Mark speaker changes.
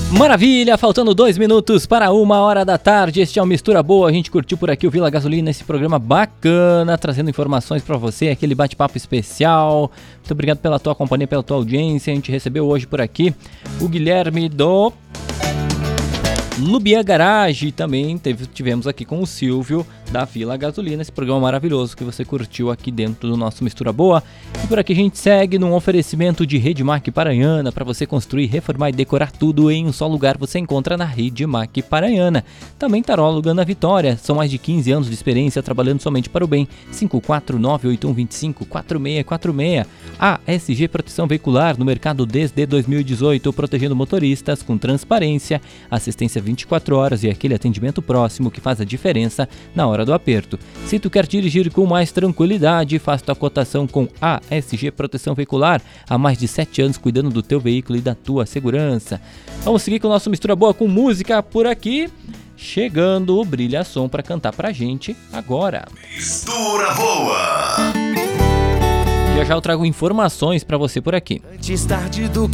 Speaker 1: Maravilha, faltando 2 minutos para 1h da tarde, este é o Mistura Boa, a gente curtiu por aqui o Vila Gasolina, esse programa bacana, trazendo informações para você, aquele bate-papo especial. Muito obrigado pela tua companhia, pela tua audiência. A gente recebeu hoje por aqui o Guilherme do Lubian Garage, também tivemos aqui com o Silvio da Vila Gasolina, esse programa maravilhoso que você curtiu aqui dentro do nosso Mistura Boa. E por aqui a gente segue num oferecimento de Redmac Paranhana, para você construir, reformar e decorar tudo em um só lugar, você encontra na Redmac Paranhana. Também taróloga na Vitória, são mais de 15 anos de experiência trabalhando somente para o bem. 54981254646. ASG Proteção Veicular, no mercado desde 2018, protegendo motoristas com transparência, assistência 24 horas e aquele atendimento próximo que faz a diferença na hora do aperto. Se tu quer dirigir com mais tranquilidade, faça tua cotação com ASG Proteção Veicular, há mais de 7 anos cuidando do teu veículo e da tua segurança. Vamos seguir com o nosso Mistura Boa com música por aqui. Chegando o Brilha Som para cantar pra gente agora.
Speaker 2: Mistura Boa!
Speaker 1: Já eu trago informações para você por aqui.
Speaker 3: Antes tarde do